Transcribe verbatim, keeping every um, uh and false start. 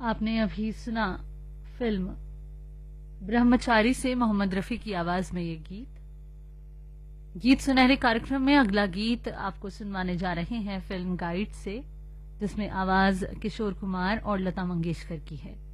आपने अभी सुना फिल्म ब्रह्मचारी से मोहम्मद रफी की आवाज में ये गीत। गीत सुनहरे कार्यक्रम में अगला गीत आपको सुनवाने जा रहे हैं फिल्म गाइड से, जिसमें आवाज किशोर कुमार और लता मंगेशकर की है।